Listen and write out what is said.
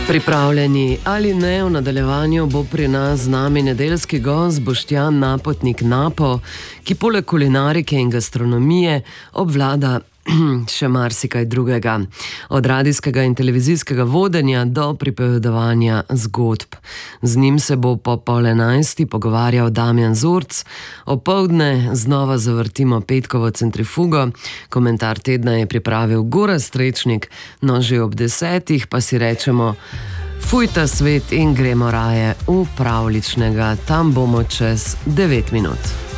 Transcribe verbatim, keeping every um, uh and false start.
Pripravljeni ali ne, v nadaljevanju bo pri nas z nami nedeljski gost Boštjan Napotnik Napo, ki poleg kulinarike in gastronomije obvlada še marsikaj drugega. Od radijskega in televizijskega vodenja do pripovedovanja zgodb. Z njim se bo po pol enajsti pogovarjal Damjan Zurc, opoldne znova zavrtimo petkovo centrifugo, komentar tedna je pripravil Gorazd Strečnik, no že ob desetih pa si rečemo fuj ta svet in gremo raje v pravljičnega, tam bomo čez devet minut.